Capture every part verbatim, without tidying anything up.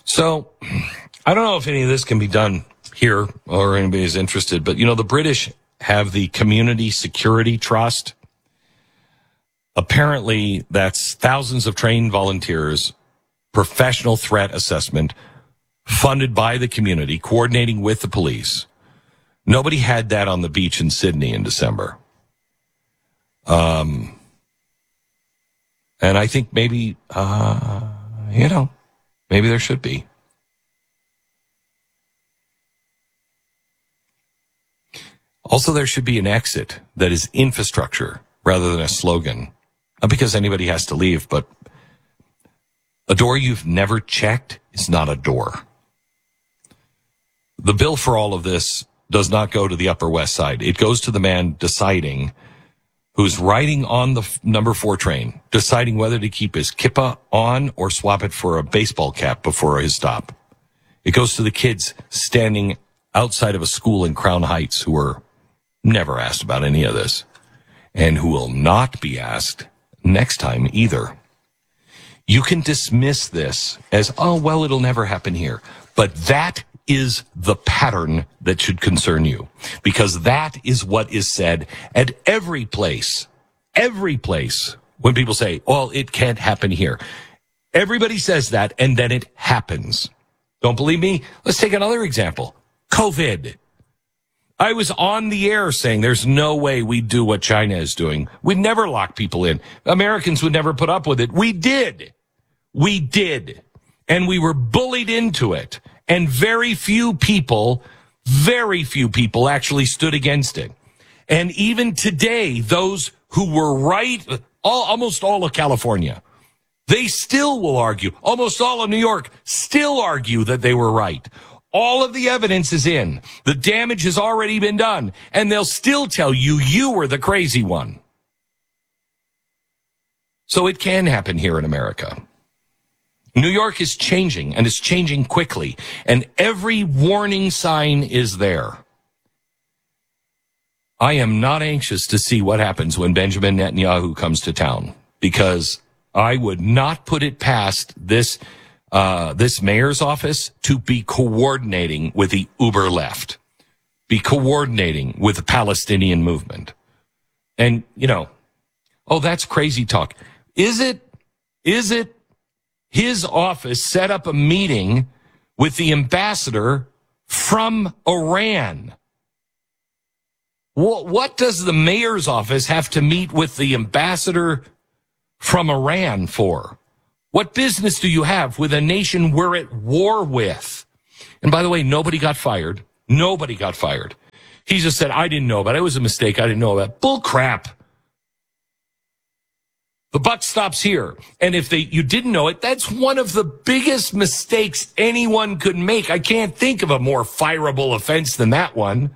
So I don't know if any of this can be done here or anybody's interested, but, you know, the British have the Community Security Trust. Apparently, that's thousands of trained volunteers, professional threat assessment, funded by the community, coordinating with the police. Nobody had that on the beach in Sydney in December. Um, and I think maybe, uh, you know, maybe there should be. Also, there should be an exit that is infrastructure rather than a slogan. Not because anybody has to leave, but a door you've never checked is not a door. The bill for all of this does not go to the Upper West Side. It goes to the man deciding, who's riding on the f- number four train, deciding whether to keep his kippa on or swap it for a baseball cap before his stop. It goes to the kids standing outside of a school in Crown Heights who were never asked about any of this, and who will not be asked next time either. You can dismiss this as, oh, well, it'll never happen here. But that is the pattern that should concern you, because that is what is said at every place, every place when people say, well, it can't happen here. Everybody says that, and then it happens. Don't believe me? Let's take another example. COVID. I was on the air saying there's no way we do what China is doing. We'd never lock people in. Americans would never put up with it. We did. We did. And we were bullied into it. And very few people, very few people actually stood against it. And even today, those who were right, all, almost all of California, they still will argue. Almost all of New York still argue that they were right. All of the evidence is in. The damage has already been done. And they'll still tell you you were the crazy one. So it can happen here in America. New York is changing, and it's changing quickly. And every warning sign is there. I am not anxious to see what happens when Benjamin Netanyahu comes to town, because I would not put it past this Uh, this mayor's office to be coordinating with the uber left, be coordinating with the Palestinian movement. And, you know, oh, that's crazy talk. Is it, is it his office set up a meeting with the ambassador from Iran? What, what does the mayor's office have to meet with the ambassador from Iran for? What business do you have with a nation we're at war with? And by the way, nobody got fired. Nobody got fired. He just said, I didn't know about it. It was a mistake. I didn't know about it. Bull crap. The buck stops here. And if they you didn't know it, that's one of the biggest mistakes anyone could make. I can't think of a more fireable offense than that one.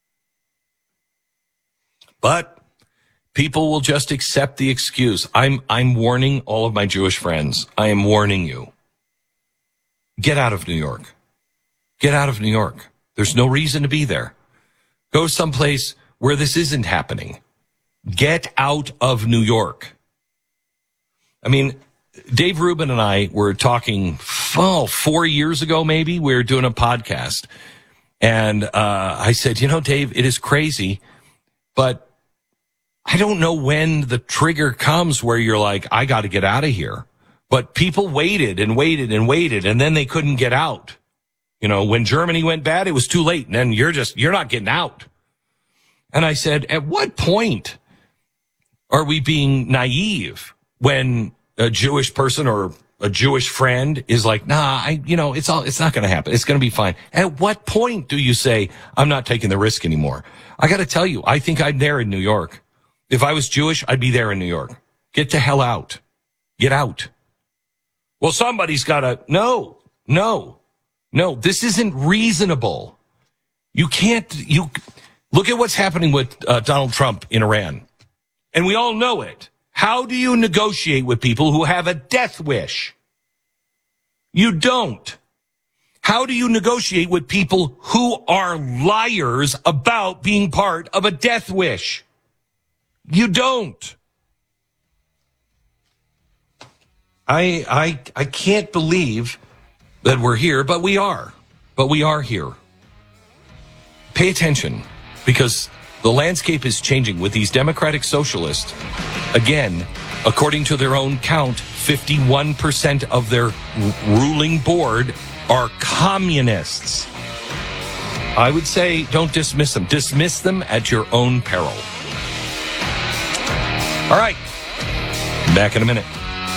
But people will just accept the excuse. I'm I'm warning all of my Jewish friends. I am warning you. Get out of New York. Get out of New York. There's no reason to be there. Go someplace where this isn't happening. Get out of New York. I mean, Dave Rubin and I were talking oh, four years ago, maybe. We were doing a podcast. And uh, I said, you know, Dave, it is crazy, but I don't know when the trigger comes where you're like, I got to get out of here. But people waited and waited and waited, and then they couldn't get out. You know, when Germany went bad, it was too late. And then you're just, you're not getting out. And I said, at what point are we being naive when a Jewish person or a Jewish friend is like, nah, I, you know, it's all, it's not going to happen. It's going to be fine. At what point do you say, I'm not taking the risk anymore? I got to tell you, I think I'm there in New York. If I was Jewish, I'd be there in New York. Get the hell out. Get out. Well, somebody's got to, no, no, no, this isn't reasonable. You can't, you, look at what's happening with uh, Donald Trump in Iran. And we all know it. How do you negotiate with people who have a death wish? You don't. How do you negotiate with people who are liars about being part of a death wish? You don't. I I I can't believe that we're here, but we are. But we are here. Pay attention, because the landscape is changing with these democratic socialists. Again, according to their own count, fifty-one percent of their r- ruling board are communists. I would say don't dismiss them. Dismiss them at your own peril. All right. Back in a minute.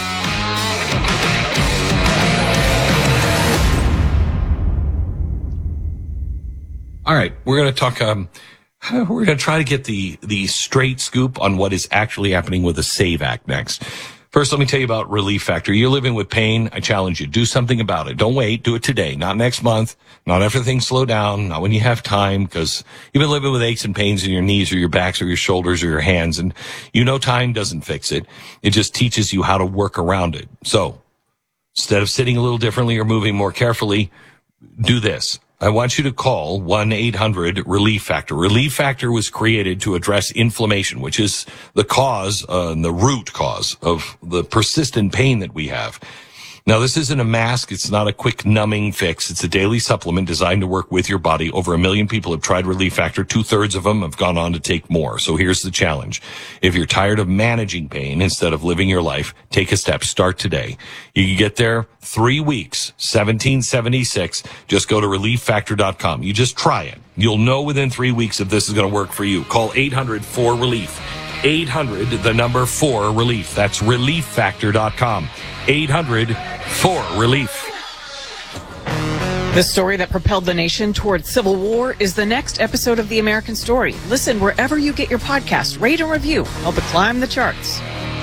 All right. We're going to talk... Um, We're going to try to get the, the straight scoop on what is actually happening with the SAVE Act next. First, let me tell you about Relief Factor. You're living with pain. I challenge you. Do something about it. Don't wait. Do it today. Not next month. Not after things slow down. Not when you have time, because you've been living with aches and pains in your knees or your backs or your shoulders or your hands. And you know time doesn't fix it. It just teaches you how to work around it. So instead of sitting a little differently or moving more carefully, do this. I want you to call one eight hundred relief factor. Relief Factor was created to address inflammation, which is the cause, uh, the root cause of the persistent pain that we have. Now, this isn't a mask. It's not a quick numbing fix. It's a daily supplement designed to work with your body. Over a million people have tried Relief Factor. Two-thirds of them have gone on to take more. So here's the challenge. If you're tired of managing pain instead of living your life, take a step. Start today. You can get there three weeks, seventeen seventy-six. Just go to relief factor dot com. You just try it. You'll know within three weeks if this is going to work for you. Call eight hundred four relief. eight hundred, the number four relief. That's relief factor dot com. eight hundred four relief. The story that propelled the nation toward civil war is the next episode of The American Story. Listen wherever you get your podcast. Rate and review. Help it climb the charts.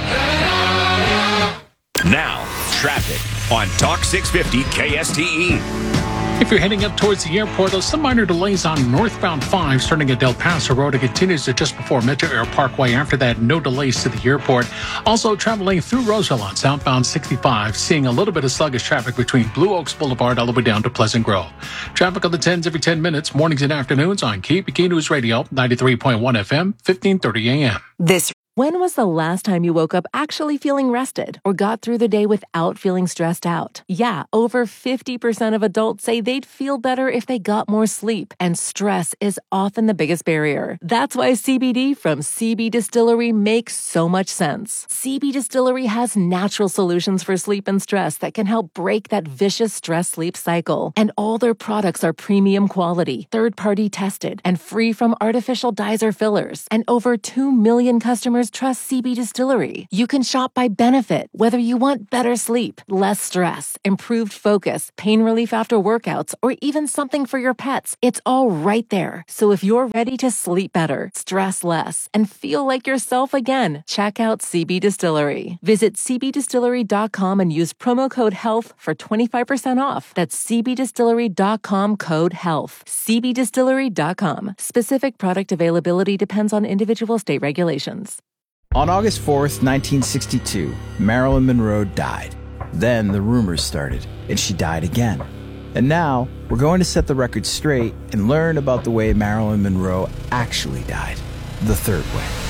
Now, traffic on Talk six fifty K S T E. If you're heading up towards the airport, there's some minor delays on northbound five starting at Del Paso Road. It continues to just before Metro Air Parkway. After that, no delays to the airport. Also traveling through Roseville on southbound sixty-five, seeing a little bit of sluggish traffic between Blue Oaks Boulevard all the way down to Pleasant Grove. Traffic on the tens every ten minutes, mornings and afternoons on K P K News Radio, ninety-three point one F M, fifteen thirty A M. This When was the last time you woke up actually feeling rested or got through the day without feeling stressed out? Yeah, over fifty percent of adults say they'd feel better if they got more sleep, and stress is often the biggest barrier. That's why C B D from C B Distillery makes so much sense. C B Distillery has natural solutions for sleep and stress that can help break that vicious stress-sleep cycle. And all their products are premium quality, third-party tested, and free from artificial dyes or fillers. And over two million customers trust C B Distillery. You can shop by benefit, whether you want better sleep, less stress, improved focus, pain relief after workouts, or even something for your pets. It's all right there. So if you're ready to sleep better, stress less, and feel like yourself again, check out C B Distillery. Visit c b distillery dot com and use promo code HEALTH for twenty-five percent off. That's c b distillery dot com code HEALTH. c b distillery dot com. Specific product availability depends on individual state regulations. On August fourth, nineteen sixty-two, Marilyn Monroe died. Then the rumors started, and she died again. And now, we're going to set the record straight and learn about the way Marilyn Monroe actually died. The third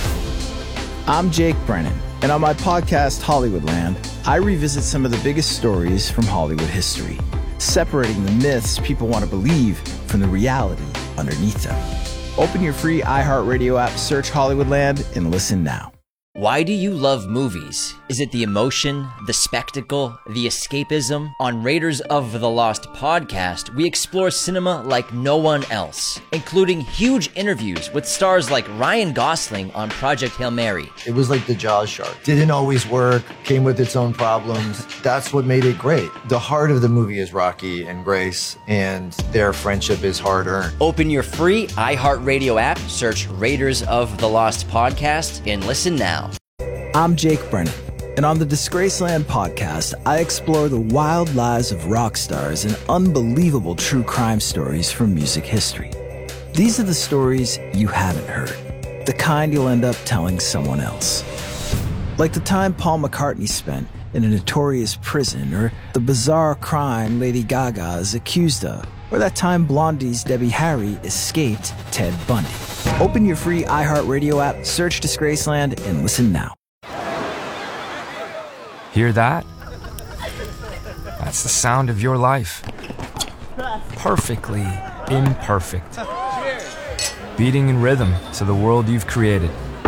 way. I'm Jake Brennan, and on my podcast, Hollywoodland, I revisit some of the biggest stories from Hollywood history, separating the myths people want to believe from the reality underneath them. Open your free iHeartRadio app, search Hollywoodland, and listen now. Why do you love movies? Is it the emotion, the spectacle, the escapism? On Raiders of the Lost podcast, we explore cinema like no one else, including huge interviews with stars like Ryan Gosling on Project Hail Mary. It was like the Jaws shark. Didn't always work, came with its own problems. That's what made it great. The heart of the movie is Rocky and Grace, and their friendship is hard-earned. Open your free iHeartRadio app, search Raiders of the Lost podcast, and listen now. I'm Jake Brennan, and on the Disgraceland podcast, I explore the wild lives of rock stars and unbelievable true crime stories from music history. These are the stories you haven't heard, the kind you'll end up telling someone else. Like the time Paul McCartney spent in a notorious prison, or the bizarre crime Lady Gaga is accused of, or that time Blondie's Debbie Harry escaped Ted Bundy. Open your free iHeartRadio app, search Disgraceland, and listen now. Hear that? That's the sound of your life. Perfectly imperfect. Beating in rhythm to the world you've created.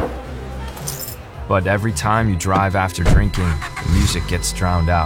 But every time you drive after drinking, the music gets drowned out.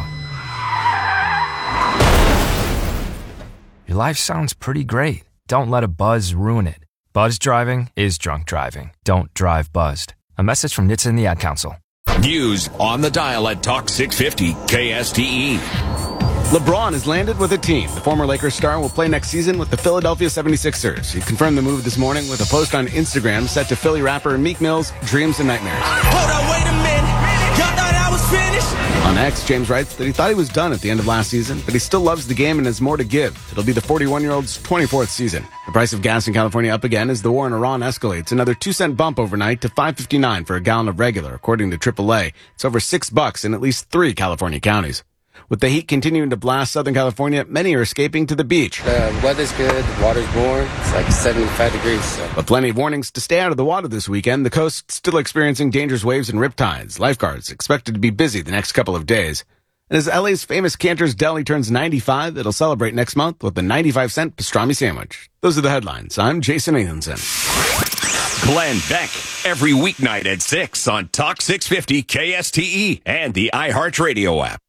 Your life sounds pretty great. Don't let a buzz ruin it. Buzz driving is drunk driving. Don't drive buzzed. A message from N H T S A and the Ad Council. News on the dial at Talk six fifty K S T E. LeBron has landed with a team. The former Lakers star will play next season with the Philadelphia seventy-sixers. He confirmed the move this morning with a post on Instagram set to Philly rapper Meek Mill's Dreams and Nightmares. Hold on, wait a minute. Y'all thought I was finished? On X, James writes that he thought he was done at the end of last season, but he still loves the game and has more to give. It'll be the forty-one-year-old's twenty-fourth season. The price of gas in California up again as the war in Iran escalates. Another two-cent bump overnight to five fifty-nine for a gallon of regular, according to triple A. It's over six bucks in at least three California counties. With the heat continuing to blast Southern California, many are escaping to the beach. The weather's good, the water's warm, it's like seventy-five degrees. So. But plenty of warnings to stay out of the water this weekend. The coast still experiencing dangerous waves and riptides. Lifeguards expected to be busy the next couple of days. And as L A's famous Cantor's Deli turns ninety-five, it'll celebrate next month with a ninety-five cent pastrami sandwich. Those are the headlines. I'm Jason Nathanson. Glenn Beck, every weeknight at six on Talk six fifty K S T E and the iHeartRadio app.